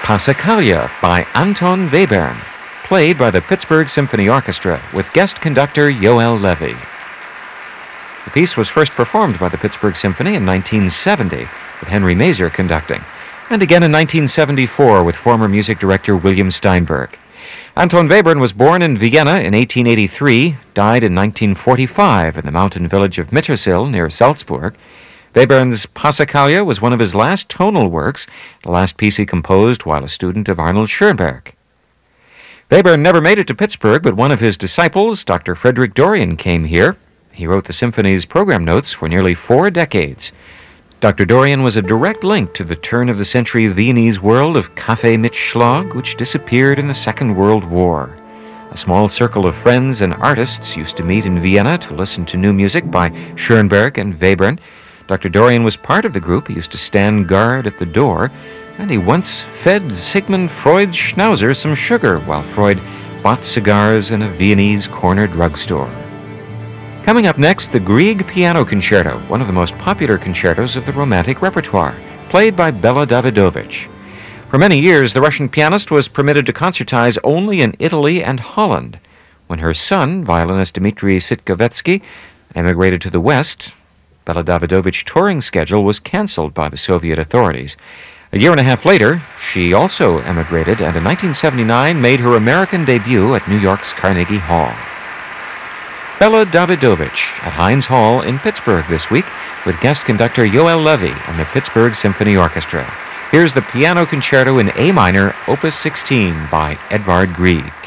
Passacaglia by Anton Webern, played by the Pittsburgh Symphony Orchestra with guest conductor Yoel Levy. The piece was first performed by the Pittsburgh Symphony in 1970, with Henry Mazer conducting, and again in 1974 with former music director William Steinberg. Anton Webern was born in Vienna in 1883, died in 1945 in the mountain village of Mittersill near Salzburg. Webern's Passacaglia was one of his last tonal works, the last piece he composed while a student of Arnold Schoenberg. Webern never made it to Pittsburgh, but one of his disciples, Dr. Frederick Dorian, came here. He wrote the symphony's program notes for nearly 4 decades. Dr. Dorian was a direct link to the turn-of-the-century Viennese world of Café mit Schlag, which disappeared in the Second World War. A small circle of friends and artists used to meet in Vienna to listen to new music by Schoenberg and Webern. Dr. Dorian was part of the group. He used to stand guard at the door, and he once fed Sigmund Freud's Schnauzer some sugar while Freud bought cigars in a Viennese corner drugstore. Coming up next, the Grieg Piano Concerto, one of the most popular concertos of the Romantic repertoire, played by Bela Davidovich. For many years, the Russian pianist was permitted to concertize only in Italy and Holland. When her son, violinist Dmitri Sitkovetsky, emigrated to the West, Bela Davidovich's touring schedule was canceled by the Soviet authorities. A year and a half later, she also emigrated and in 1979 made her American debut at New York's Carnegie Hall. Bela Davidovich at Heinz Hall in Pittsburgh this week with guest conductor Yoel Levy and the Pittsburgh Symphony Orchestra. Here's the Piano Concerto in A minor, Opus 16 by Edvard Grieg.